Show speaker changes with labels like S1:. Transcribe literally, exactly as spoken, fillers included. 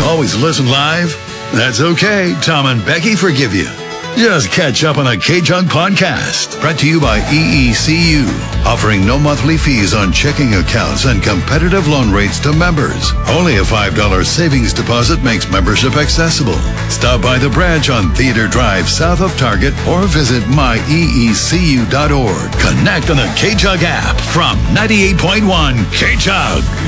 S1: always listen live? That's okay. Tom and Becky forgive you. Just catch up on the K-Jug podcast. Brought to you by E E C U. Offering no monthly fees on checking accounts and competitive loan rates to members. Only a five dollars savings deposit makes membership accessible. Stop by the branch on Theater Drive south of Target or visit my e e c u dot org. Connect on the K-Jug app from ninety-eight point one K-Jug.